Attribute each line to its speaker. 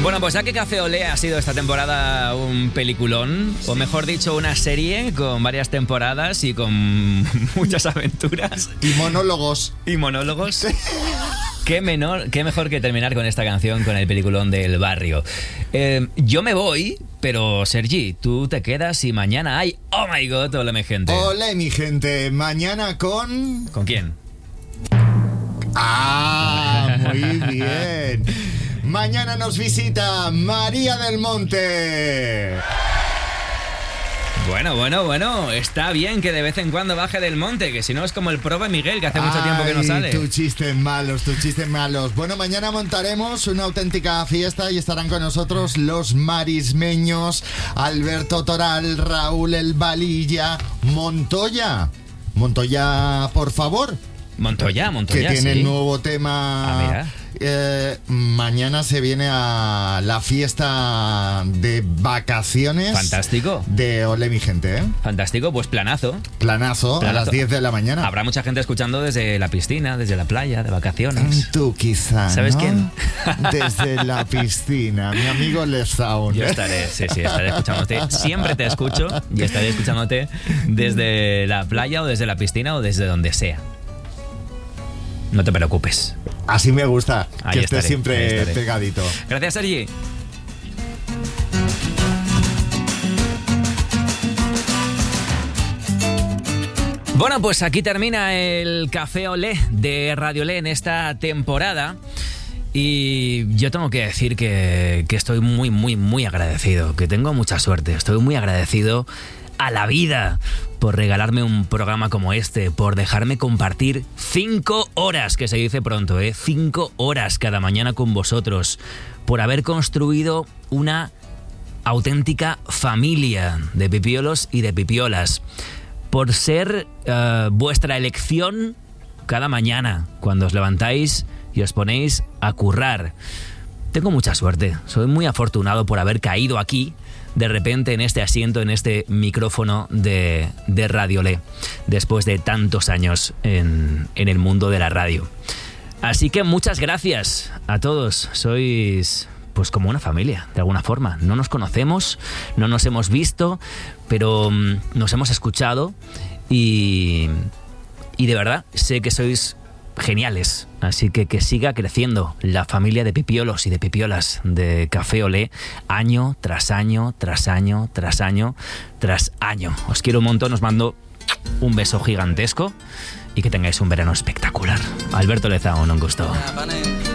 Speaker 1: Bueno, pues ya que Café Olé ha sido esta temporada un peliculón, o mejor dicho, una serie con varias temporadas y con muchas aventuras.
Speaker 2: Y monólogos.
Speaker 1: Y monólogos. Qué mejor que terminar con esta canción, con el peliculón del barrio. Yo me voy, pero Sergi, tú te quedas y mañana hay... ¡Oh, my God! Hola, mi gente.
Speaker 2: Hola, mi gente. Mañana con...
Speaker 1: ¿Con quién?
Speaker 2: ¡Ah! Muy bien. Mañana nos visita María del Monte.
Speaker 1: Bueno, está bien que de vez en cuando baje del monte, que si no es como el Prove Miguel, que hace mucho tiempo que no sale.
Speaker 2: Tus chistes malos. Bueno, mañana montaremos una auténtica fiesta y estarán con nosotros los marismeños, Alberto Toral, Raúl El Valilla, Montoya, por favor.
Speaker 1: Montoya,
Speaker 2: que tiene
Speaker 1: sí.
Speaker 2: el nuevo tema.
Speaker 1: Mira.
Speaker 2: Mañana se viene a la fiesta de vacaciones.
Speaker 1: Fantástico.
Speaker 2: De Ole, mi gente, ¿eh?
Speaker 1: Fantástico, pues planazo.
Speaker 2: Planazo a las 10 de la mañana.
Speaker 1: Habrá mucha gente escuchando desde la piscina, desde la playa, de vacaciones.
Speaker 2: Tú quizá,
Speaker 1: ¿Sabes
Speaker 2: ¿no?
Speaker 1: quién?
Speaker 2: Desde la piscina, mi amigo Lezaun.
Speaker 1: Yo estaré escuchándote. Siempre te escucho y estaré escuchándote desde la playa o desde la piscina o desde donde sea. No te preocupes.
Speaker 2: Así me gusta,
Speaker 1: Ahí
Speaker 2: que estés
Speaker 1: estaré,
Speaker 2: siempre pegadito.
Speaker 1: Gracias, Sergi. Bueno, pues aquí termina el Café Olé de Radio Olé en esta temporada. Y yo tengo que decir que estoy muy agradecido, que tengo mucha suerte. Estoy muy agradecido a la vida por regalarme un programa como este, por dejarme compartir 5 horas, que se dice pronto, 5 horas cada mañana con vosotros, por haber construido una auténtica familia de pipiolos y de pipiolas, por ser vuestra elección cada mañana cuando os levantáis y os ponéis a currar. Tengo mucha suerte, soy muy afortunado por haber caído aquí de repente en este asiento, en este micrófono de Radio Olé, después de tantos años en el mundo de la radio. Así que muchas gracias a todos, sois pues como una familia, de alguna forma. No nos conocemos, no nos hemos visto, pero nos hemos escuchado y de verdad sé que sois geniales, así que siga creciendo la familia de pipiolos y de pipiolas de Café Olé año tras año, tras año, tras año, tras año. Os quiero un montón, os mando un beso gigantesco y que tengáis un verano espectacular. Alberto Lezaun, un gusto.